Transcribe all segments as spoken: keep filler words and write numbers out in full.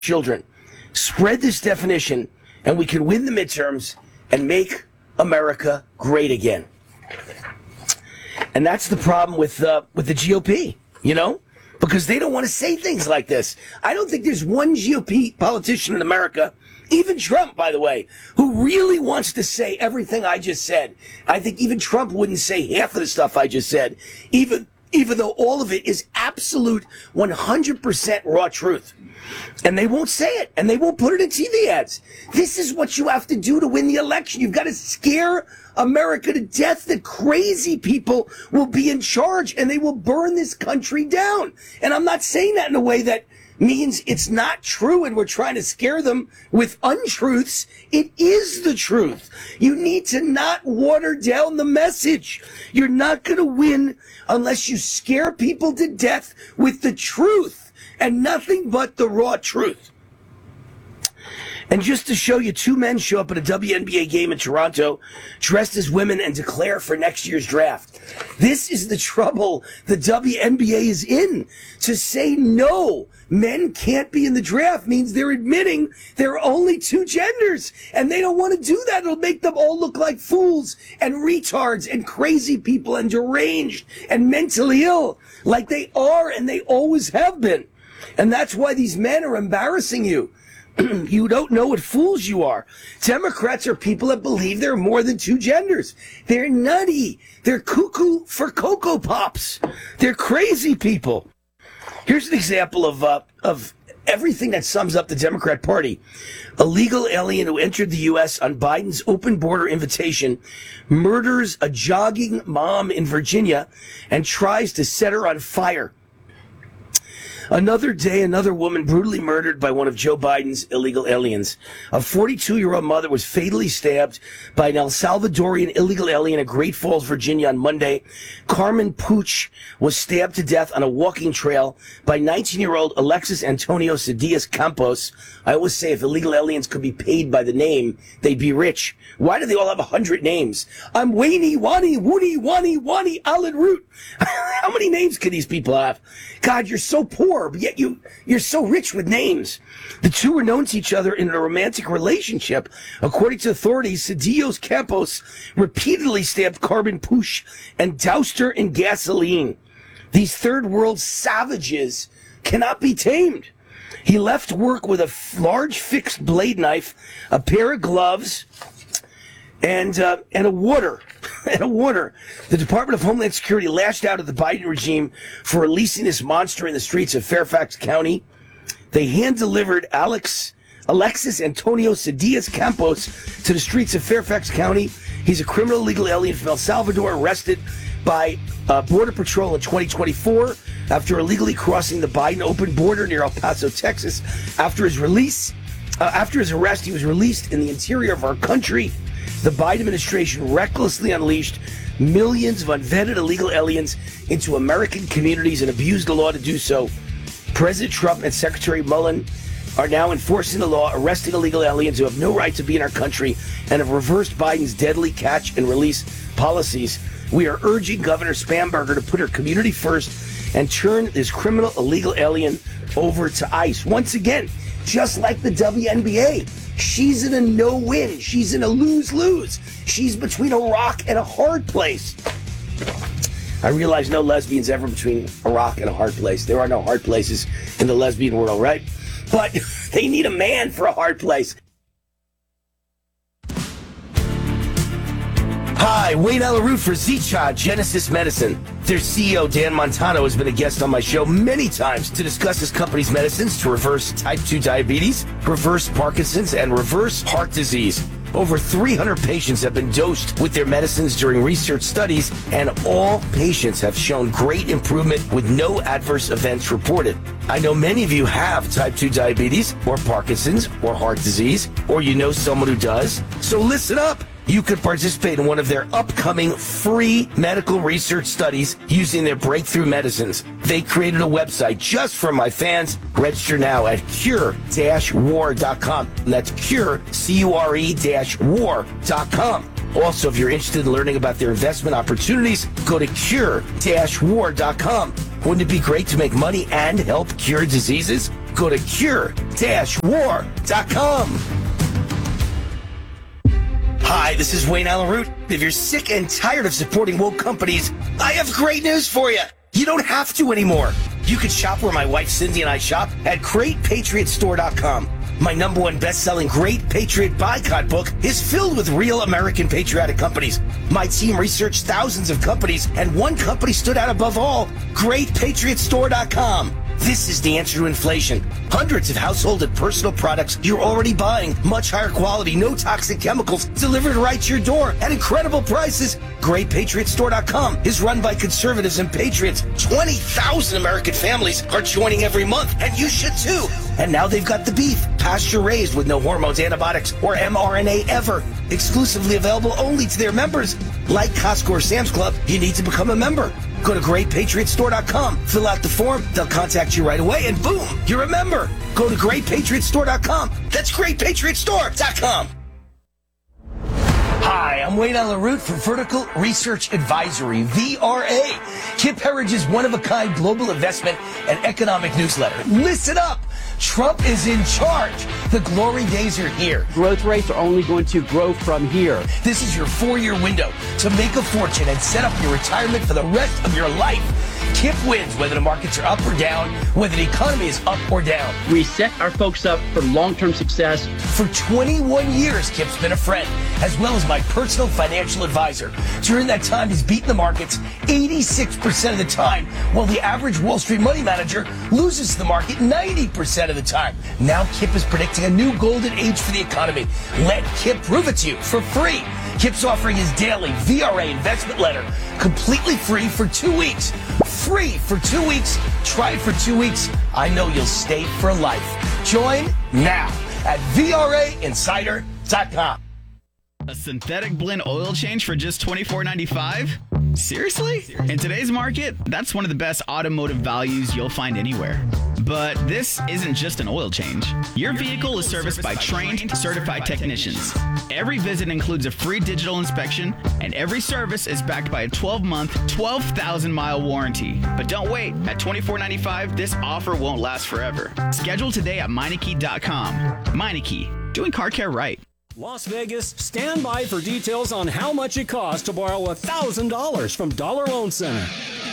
children. Spread this definition, and we can win the midterms and make America great again. And that's the problem with uh, with the G O P, you know, because they don't want to say things like this. I don't think there's one G O P politician in America, even Trump, by the way, who really wants to say everything I just said. I think even Trump wouldn't say half of the stuff I just said, even even though all of it is absolute one hundred percent raw truth. And they won't say it, and they won't put it in T V ads. This is what you have to do to win the election. You've got to scare America to death that crazy people will be in charge, and they will burn this country down. And I'm not saying that in a way that means it's not true and we're trying to scare them with untruths. It is the truth. You need to not water down the message. You're not going to win unless you scare people to death with the truth and nothing but the raw truth. And just to show you, two men show up at a W N B A game in Toronto dressed as women and declare for next year's draft. This is the trouble the W N B A is in. To say no, men can't be in the draft means they're admitting there are only two genders. And they don't want to do that. It'll make them all look like fools and retards and crazy people and deranged and mentally ill, like they are and they always have been. And that's why these men are embarrassing you. You don't know what fools you are. Democrats are people that believe there are more than two genders. They're nutty. They're cuckoo for Cocoa Pops. They're crazy people. Here's an example of uh, of everything that sums up the Democrat Party. A legal alien who entered the U S on Biden's open border invitation murders a jogging mom in Virginia and tries to set her on fire. Another day, another woman brutally murdered by one of Joe Biden's illegal aliens. A forty-two-year-old mother was fatally stabbed by an El Salvadorian illegal alien at Great Falls, Virginia on Monday. Carmen Puch was stabbed to death on a walking trail by nineteen-year-old Alexis Antonio Cedillas Campos. I always say if illegal aliens could be paid by the name, they'd be rich. Why do they all have a hundred names? I'm Wayne, Wani, Woody, Wani, Wani, Alan Root. How many names can these people have? God, you're so poor, but yet you, you're so rich with names. The two were known to each other in a romantic relationship. According to authorities, Cedillas Campos repeatedly stabbed Carmen Puch and doused her in gasoline. These third world savages cannot be tamed. He left work with a f- large fixed blade knife, a pair of gloves, and uh, and a water, and a water. The Department of Homeland Security lashed out at the Biden regime for releasing this monster in the streets of Fairfax County. They hand-delivered Alex, Alexis Antonio Cedillas Campos to the streets of Fairfax County. He's a criminal illegal alien from El Salvador, arrested by uh, Border Patrol in twenty twenty-four after illegally crossing the Biden open border near El Paso, Texas. After his release, uh, after his arrest, he was released in the interior of our country. The Biden administration recklessly unleashed millions of unvetted illegal aliens into American communities and abused the law to do so. President Trump and Secretary Mullen are now enforcing the law, arresting illegal aliens who have no right to be in our country, and have reversed Biden's deadly catch and release policies. We are urging Governor Spamberger to put her community first and turn this criminal illegal alien over to ICE. Once again, just like the W N B A. She's in a no-win. She's in a lose-lose. She's between a rock and a hard place. I realize no lesbian's ever between a rock and a hard place. There are no hard places in the lesbian world, right? But they need a man for a hard place. Hi, Wayne Alaroot for Z-Chod Genesis Medicine. Their C E O, Dan Montano, has been a guest on my show many times to discuss his company's medicines to reverse type two diabetes, reverse Parkinson's, and reverse heart disease. Over three hundred patients have been dosed with their medicines during research studies, and all patients have shown great improvement with no adverse events reported. I know many of you have type two diabetes, or Parkinson's, or heart disease, or you know someone who does. So listen up. You could participate in one of their upcoming free medical research studies using their breakthrough medicines. They created a website just for my fans. Register now at cure dash war dot com. That's cure, C U R E dash war dot com. Also, if you're interested in learning about their investment opportunities, go to cure dash war dot com. Wouldn't it be great to make money and help cure diseases? Go to cure war dot com. Hi, this is Wayne Allen Root. If you're sick and tired of supporting woke companies, I have great news for you. You don't have to anymore. You can shop where my wife Cindy and I shop at great patriot store dot com. My number one best-selling Great Patriot Boycott book is filled with real American patriotic companies. My team researched thousands of companies, and one company stood out above all, great patriot store dot com. This is the answer to inflation. Hundreds of household and personal products you're already buying. Much higher quality, no toxic chemicals, delivered right to your door at incredible prices. great patriot store dot com is run by conservatives and patriots. twenty thousand American families are joining every month, and you should too. And now they've got the beef, pasture-raised with no hormones, antibiotics, or M R N A ever. Exclusively available only to their members. Like Costco or Sam's Club, you need to become a member. Go to great patriot store dot com, fill out the form, they'll contact you right away, and boom, you're a member. Go to great patriot store dot com. That's great patriot store dot com. Hi, I'm Wayne Allen Root for Vertical Research Advisory, V R A, Kip Herrige's one-of-a-kind global investment and economic newsletter. Listen up! Trump is in charge. The glory days are here. Growth rates are only going to grow from here. This is your four-year window to make a fortune and set up your retirement for the rest of your life. Kip wins whether the markets are up or down, whether the economy is up or down. We set our folks up for long-term success. For twenty-one years, Kip's been a friend, as well as my personal financial advisor. During that time, he's beaten the markets eighty-six percent of the time, while the average Wall Street money manager loses to the market ninety percent of the time. Now Kip is predicting a new golden age for the economy. Let Kip prove it to you for free. Kip's offering his daily V R A investment letter completely free for two weeks. Free for two weeks. Try it for two weeks. I know you'll stay for life. Join now at V R A insider dot com. A synthetic blend oil change for just twenty-four ninety-five? Seriously? In today's market, that's one of the best automotive values you'll find anywhere. But this isn't just an oil change. Your vehicle is serviced by trained, certified technicians. Every visit includes a free digital inspection, and every service is backed by a twelve-month, twelve thousand mile warranty. But don't wait. At twenty-four ninety-five, this offer won't last forever. Schedule today at Meineke dot com. Meineke, doing car care right. Las Vegas, stand by for details on how much it costs to borrow one thousand dollars from Dollar Loan Center.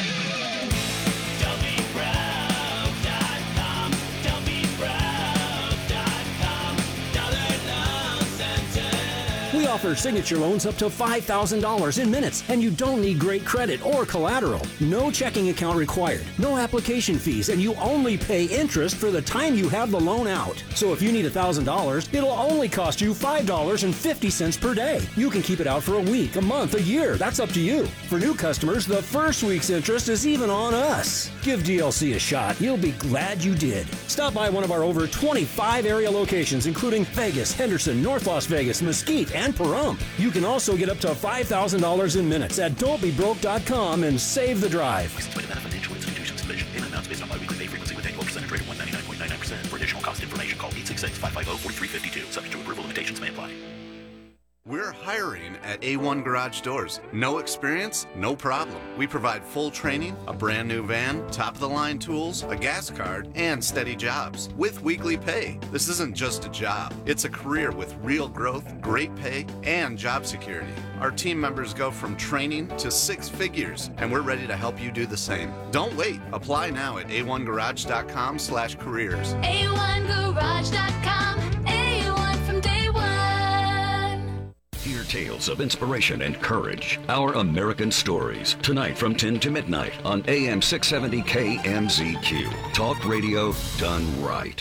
We offer signature loans up to five thousand dollars in minutes, and you don't need great credit or collateral. No checking account required, no application fees, and you only pay interest for the time you have the loan out. So if you need one thousand dollars, it'll only cost you five dollars and fifty cents per day. You can keep it out for a week, a month, a year. That's up to you. For new customers, the first week's interest is even on us. Give D L C a shot. You'll be glad you did. Stop by one of our over twenty-five area locations, including Vegas, Henderson, North Las Vegas, Mesquite, and Pahrump. You can also get up to five thousand dollars in minutes at don't be broke dot com and save the drive. Financial institutions division. Payment amounts based on biweekly pay frequency with annual percentage rate of one ninety-nine point nine nine percent. For additional cost information, call eight six six, five five zero, four three five two. Subject to approval, limitations may apply. We're hiring at A one Garage Doors. No experience? No problem. We provide full training, a brand new van, top-of-the-line tools, a gas card, and steady jobs with weekly pay. This isn't just a job. It's a career with real growth, great pay, and job security. Our team members go from training to six figures, and we're ready to help you do the same. Don't wait. Apply now at A one garage dot com slash careers. A one garage dot com. A one from day one. Hear tales of inspiration and courage. Our American Stories. Tonight from ten to midnight on A M six seventy K M Z Q. Talk radio done right.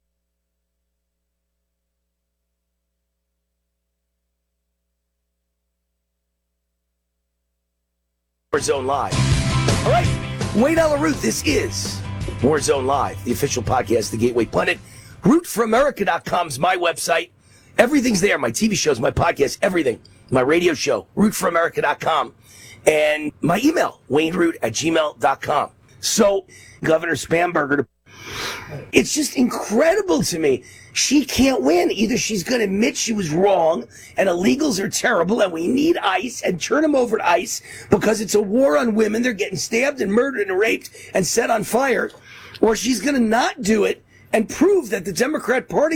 Warzone Live. All right, Wayne Allen Root, this is Warzone Live, the official podcast of the Gateway Pundit. root for america dot com is my website. Everything's there. My T V shows, my podcast, everything. My radio show, root for america dot com. And my email, wayne root at gmail dot com. So, Governor Spamberger, it's just incredible to me. She can't win. Either she's going to admit she was wrong and illegals are terrible and we need ICE and turn them over to ICE because it's a war on women. They're getting stabbed and murdered and raped and set on fire. Or she's going to not do it and prove that the Democrat Party